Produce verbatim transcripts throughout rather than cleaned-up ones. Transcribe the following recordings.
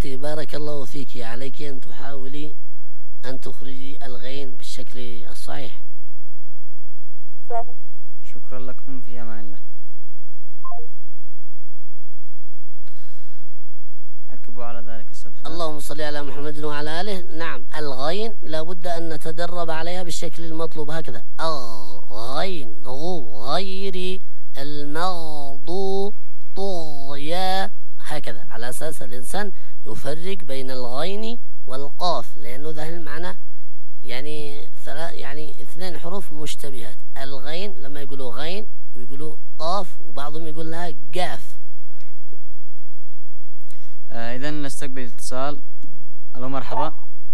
أنت بارك الله فيك، عليك أن تحاولي أن تخرجي الغين بالشكل الصحيح. شكرا لكم، في أمان الله. عقبوا على ذلك أستاذ هلال. اللهم صل على محمد وعلى آله. نعم، الغين لابد أن نتدرب عليها بالشكل المطلوب، هكذا الغين غو غير المغضوب طغيا، هكذا على أساس الإنسان يفرق بين الغين والقاف، لأنه ذا المعنى يعني ثلاث يعني اثنين حروف مشتبهات. الغين لما يقولوا غين ويقولوا قاف، وبعضهم يقول لها قاف. آه إذا نستقبل اتصال. ألو مرحبا.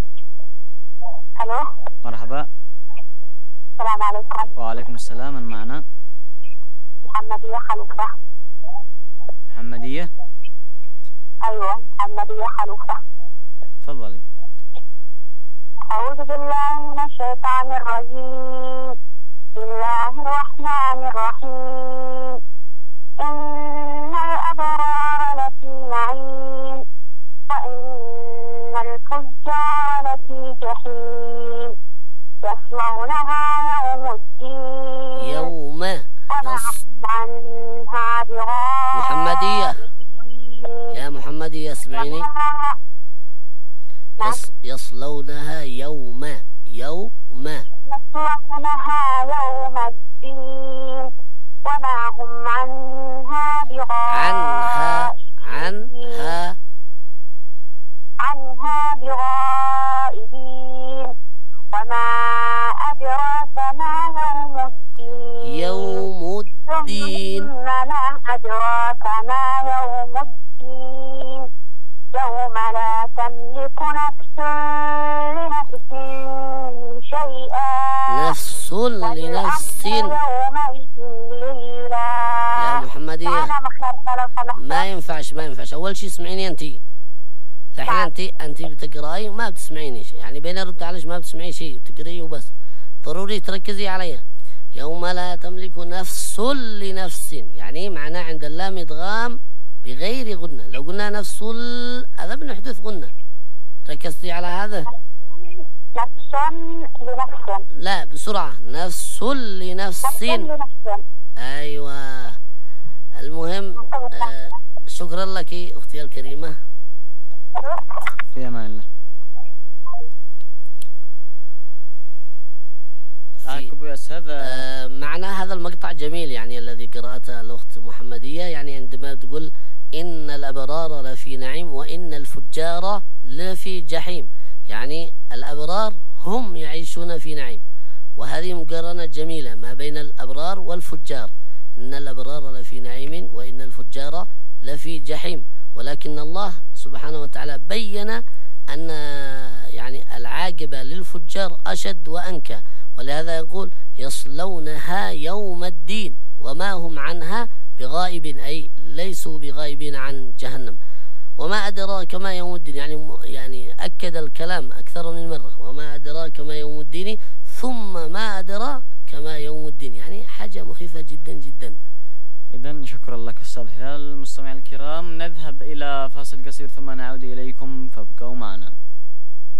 ألو مرحبا. السلام عليكم. وعليكم السلام. من معنا؟ محمدية خلوفة. محمدية؟ أيوة محمدية خلوفة. تفضلي. أعوذ بالله من الشيطان الرجيم. بسم الله الرحمن الرحيم. إن الأبرار لفي نعيم وإن الفجار لفي جحيم يصلونها يوم الدين يوم وما هم عنها بغائبين. محمدية، يا محمدية اسمعيني. يص يصلونها يوم يوم يصلونها يوم الدين وما هم عنها عنها عنها عنها بغائبين. وما أدراك ما يوم الدين. يوم الدين. ما أدراك ما يوم الدين. يوم لا تملك نفس لنفس شيئا. نفس لنفس. يا محمدية ما ينفعش ما ينفعش. أول شيء اسمعيني أنت. الحين أنت أنت بتقرأي ما بتسمعيني شيء، يعني بين أرد عليك ما بتسمعي شيء، بتقرأي وبس. ضروري تركزي عليها. يوم لا تملك نفس لنفس، يعني معناه عند اللام إدغام بغير غنة. لو قلنا نفس هذا بنحدث غنة. ركزتي على هذا؟ نفس لنفس. لا بسرعة. نفس لنفس. أيوة. المهم آه شكرا لك أختي الكريمة. في أمان الله. عاقبوا يا أستاذ. آه معنى هذا المقطع جميل، يعني الذي قرأته الأخت محمدية، يعني عندما تقول إن الأبرار لفي نعيم وإن الفجار لفي جحيم، يعني الأبرار هم يعيشون في نعيم، وهذه مقارنة جميلة ما بين الأبرار والفجار. إن الأبرار لفي نعيم وإن الفجار لفي جحيم. ولكن الله سبحانه وتعالى بين أن يعني العاقبة للفجار أشد وأنكى، ولهذا يقول يصلونها يوم الدين وما هم عنها بغائبين، أي ليسوا بغائبين عن جهنم. وما أدراك ما يوم الدين، يعني يعني أكد الكلام أكثر من مرة. وما أدراك ما يوم الدين ثم ما أدراك ما يوم الدين، يعني حاجة مخيفة جدا جدا. إذن شكرا لك أستاذ هلال. المستمعين الكرام نذهب إلى فاصل قصير ثم نعود إليكم، فابقوا معنا.